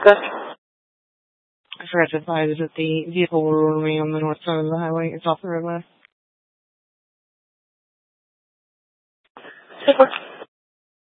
I forgot to advise that the vehicle will remain on the north side of the highway. It's off the roadway.